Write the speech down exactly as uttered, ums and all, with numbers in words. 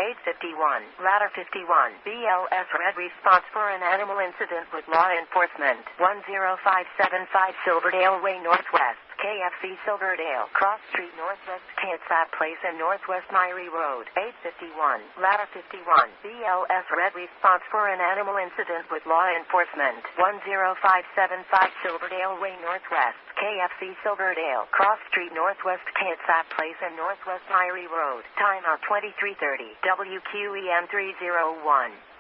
eight fifty-one, Ladder fifty-one, B L S Red response for an animal incident with law enforcement. one zero five seven five Silverdale Way Northwest, K F C Silverdale, Cross Street Northwest, Kansas Place and Northwest Myrie Road. eight fifty-one, Ladder fifty-one, B L S Red response for an animal incident with law enforcement. one zero five seven five Silverdale Way Northwest, K F C Silverdale, Cross Street Northwest, Kansas Place and Northwest Myrie Road. Timeout twenty-three thirty, W Q E M three oh one.